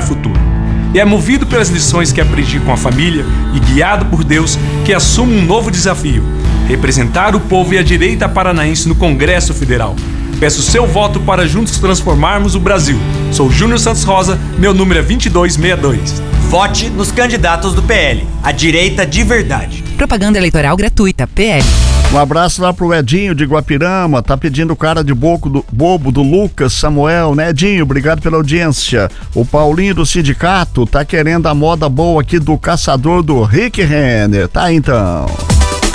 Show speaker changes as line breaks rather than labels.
futuro. E é movido pelas lições que aprendi com a família e guiado por Deus que assumo um novo desafio: representar o povo e a direita paranaense no Congresso Federal. Peço seu voto para juntos transformarmos o Brasil. Sou Júnior Santos Rosa, meu número é 2262.
Vote nos candidatos do PL, a direita de verdade.
Propaganda eleitoral gratuita, PL.
Um abraço lá pro Edinho de Guapirama, tá pedindo cara de bobo do Lucas Samuel, né, Edinho? Obrigado pela audiência. O Paulinho do Sindicato tá querendo a moda boa aqui do Caçador do Rick Renner, tá então.